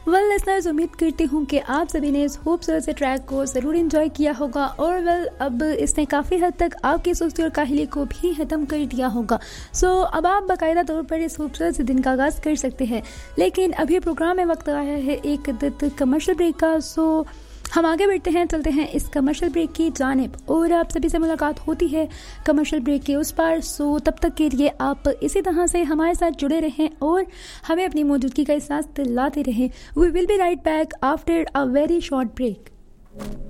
Well listeners, उम्मीद करती हूँ कि आप सभी ने इस खूबसूरत से ट्रैक को ज़रूर एंजॉय किया होगा और अब इसने काफ़ी हद तक आपकी सुस्ती और काहली को भी ख़त्म कर दिया होगा। सो अब आप बाकायदा तौर पर इस खूबसूरत से दिन का आगाज़ कर सकते हैं। लेकिन अभी प्रोग्राम में वक्त आया है एक कमर्शियल ब्रेक का। सो हम आगे बढ़ते हैं, चलते हैं इस कमर्शियल ब्रेक की जानिब और आप सभी से मुलाकात होती है कमर्शियल ब्रेक के उस पार। सो तब तक के लिए आप इसी तरह से हमारे साथ जुड़े रहें और हमें अपनी मौजूदगी का एहसास दिलाते रहें। We will be right back after a very short break.